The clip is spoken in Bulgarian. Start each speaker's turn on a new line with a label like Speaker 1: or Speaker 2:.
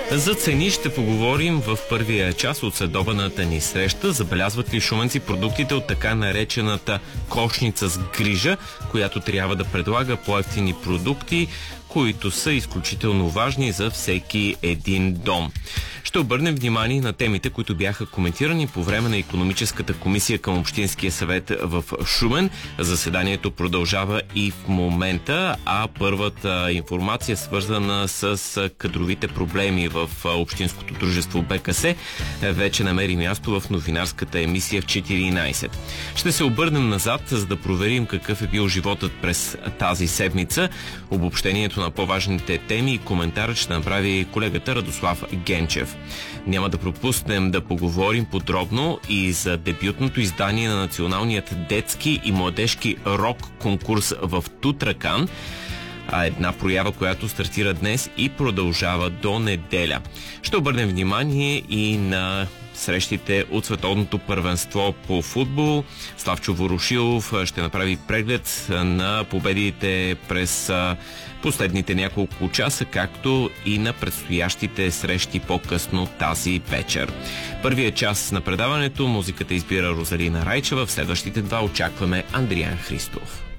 Speaker 1: За цени ще поговорим в първия час от следобедната ни среща. Забелязват ли шуменци продуктите от така наречената кошница с грижа, която трябва да предлага по-евтини продукти, които са изключително важни за всеки един дом. Ще обърнем внимание на темите, които бяха коментирани по време на икономическата комисия към Общинския съвет в Шумен. Заседанието продължава и в момента, а първата информация, свързана с кадровите проблеми в Общинското дружество БКС, вече намери място в новинарската емисия в 14. Ще се обърнем назад, за да проверим какъв е бил животът през тази седмица. Обобщението на по-важните теми и коментарът ще направи колегата Радослав Генчев. Няма да пропуснем да поговорим подробно и за дебютното издание на националният детски и младежки рок конкурс в Тутракан, една проява, която стартира днес и продължава до неделя. Ще обърнем внимание и на срещите от световното първенство по футбол. Славчо Ворошилов ще направи преглед на победите през последните няколко часа, както и на предстоящите срещи по-късно тази вечер. Първият час на предаването музиката избира Розалина Райчева. В следващите два очакваме Андриан Христов.